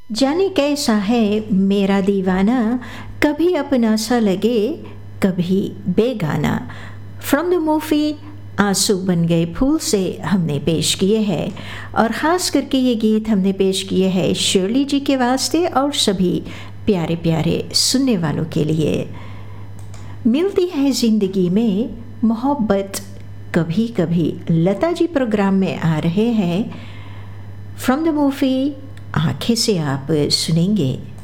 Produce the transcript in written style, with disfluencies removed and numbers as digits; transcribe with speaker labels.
Speaker 1: जाने कैसा है मेरा दीवाना, कभी अपना सा लगे कभी बेगाना। फ्रॉम द मूवी आंसू बन गए फूल से हमने पेश किए हैं, और ख़ास करके ये गीत हमने पेश किए हैं शर्ली जी के वास्ते और सभी प्यारे प्यारे सुनने वालों के लिए। मिलती है ज़िंदगी में मोहब्बत कभी कभी, लता जी प्रोग्राम में आ रहे हैं। फ्रॉम द मूवी आंखें से आप सुनेंगे।